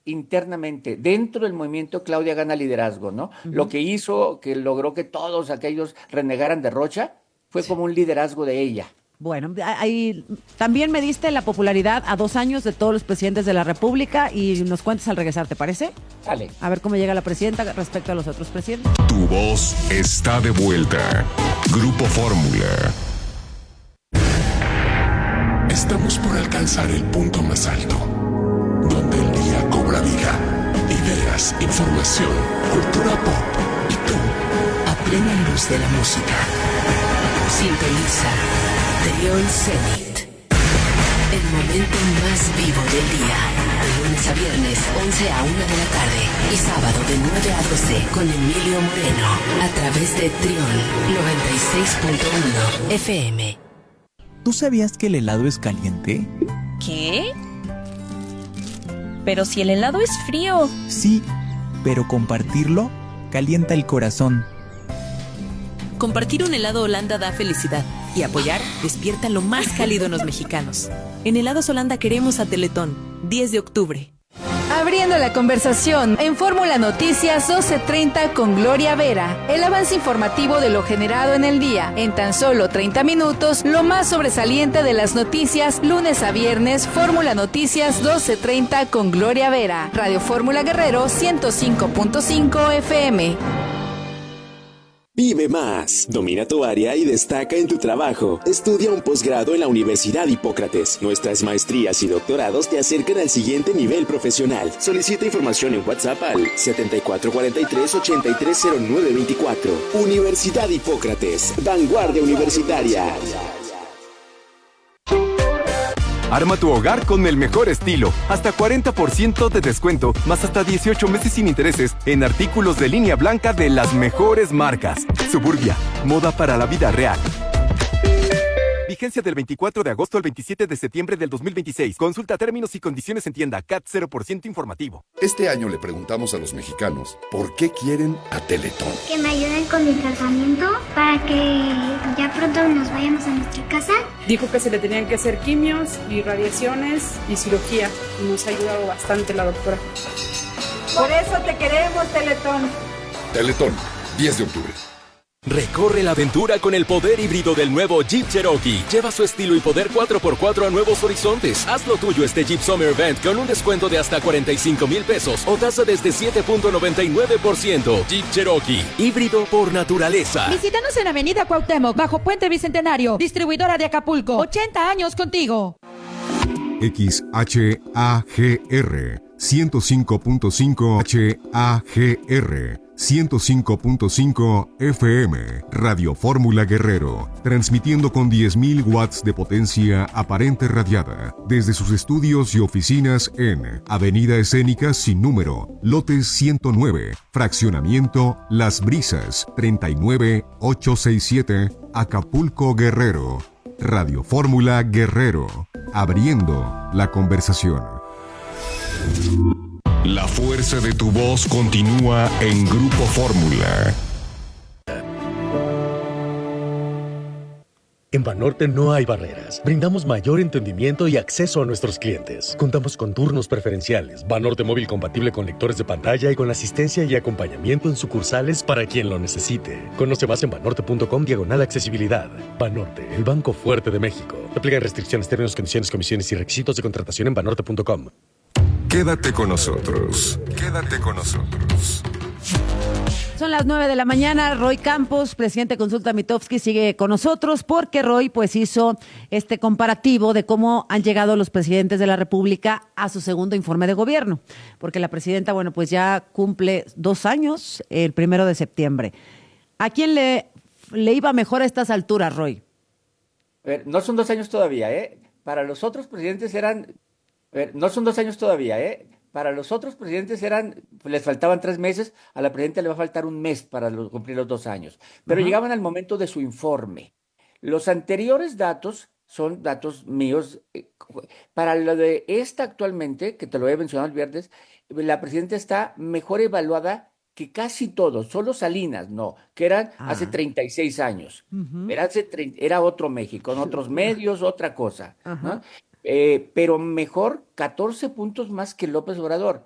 internamente, dentro del movimiento Claudia Gana Liderazgo, ¿no? Lo que hizo, que logró que todos aquellos renegaran de Rocha, fue como un liderazgo de ella. Bueno, ahí también me diste la popularidad a 2 años de todos los presidentes de la República y nos cuentas al regresar, ¿te parece? Dale. A ver cómo llega la presidenta respecto a los otros presidentes. Tu voz está de vuelta. Grupo Fórmula. Estamos por alcanzar el punto más alto, donde el día cobra vida. Ideas, información, cultura pop y tú, a plena luz de la música. Sintoniza Trión Zenit. El momento más vivo del día. De lunes a viernes, 11 a 1 de la tarde. Y sábado de 9 a 12 con Emilio Moreno. A través de Trión 96.1 FM. ¿Tú sabías que el helado es caliente? ¿Qué? Pero si el helado es frío. Sí, pero compartirlo calienta el corazón. Compartir un helado Holanda da felicidad y apoyar despierta lo más cálido en los mexicanos. En Helados Holanda queremos a Teletón, 10 de octubre. Abriendo la conversación en Fórmula Noticias 12:30 con Gloria Vera. El avance informativo de lo generado en el día. En tan solo 30 minutos, lo más sobresaliente de las noticias, lunes a viernes, Fórmula Noticias 12:30 con Gloria Vera. Radio Fórmula Guerrero 105.5 FM. Vive más, domina tu área y destaca en tu trabajo. Estudia un posgrado en la Universidad Hipócrates. Nuestras maestrías y doctorados te acercan al siguiente nivel profesional. Solicita información en WhatsApp al 7443-830924. Universidad Hipócrates, vanguardia universitaria. Arma tu hogar con el mejor estilo. Hasta 40% de descuento, más hasta 18 meses sin intereses en artículos de línea blanca de las mejores marcas. Suburbia, moda para la vida real. Vigencia del 24 de agosto al 27 de septiembre del 2026. Consulta términos y condiciones en tienda. CAT 0% informativo. Este año le preguntamos a los mexicanos por qué quieren a Teletón. Que me ayuden con mi tratamiento para que ya pronto nos vayamos a nuestra casa. Dijo que se le tenían que hacer quimios y radiaciones y cirugía. Y nos ha ayudado bastante la doctora. Por eso te queremos, Teletón. Teletón, 10 de octubre. Recorre la aventura con el poder híbrido del nuevo Jeep Cherokee. Lleva su estilo y poder 4x4 a nuevos horizontes. Haz lo tuyo este Jeep Summer Event con un descuento de hasta 45,000 pesos o tasa desde 7.99%. Jeep Cherokee, híbrido por naturaleza. Visítanos en Avenida Cuauhtémoc, bajo Puente Bicentenario. Distribuidora de Acapulco. 80 años contigo. XHAGR 105.5 HAGR 105.5 FM, Radio Fórmula Guerrero, transmitiendo con 10.000 watts de potencia aparente radiada, desde sus estudios y oficinas en Avenida Escénica sin número, lote 109, fraccionamiento Las Brisas, 39867, Acapulco, Guerrero. Radio Fórmula Guerrero, abriendo la conversación. La fuerza de tu voz continúa en Grupo Fórmula. En Banorte no hay barreras. Brindamos mayor entendimiento y acceso a nuestros clientes. Contamos con turnos preferenciales, Banorte móvil compatible con lectores de pantalla y con asistencia y acompañamiento en sucursales para quien lo necesite. Conoce más en banorte.com/accesibilidad. Banorte, el banco fuerte de México. Aplican restricciones, términos, condiciones, comisiones y requisitos de contratación en banorte.com. Quédate con nosotros. Quédate con nosotros. Son las 9 de la mañana. Roy Campos, presidente de Consulta Mitofsky, sigue con nosotros porque Roy pues hizo este comparativo de cómo han llegado los presidentes de la República a su segundo informe de gobierno. Porque la presidenta, bueno, pues ya cumple 2 años el 1 de septiembre. ¿A quién le iba mejor a estas alturas, Roy? No son 2 años todavía, ¿eh? Para los otros presidentes eran... no son 2 años todavía, ¿eh? Para los otros presidentes les faltaban 3 meses, a la presidenta le va a faltar 1 mes para cumplir los 2 años. Pero llegaban al momento de su informe. Los anteriores datos son datos míos. Para lo de esta actualmente, que te lo he mencionado el viernes, la presidenta está mejor evaluada que casi todos, solo Salinas, no, que eran hace 36 años. Era otro México, en otros medios, otra cosa, ¿no? Pero mejor 14 puntos más que López Obrador.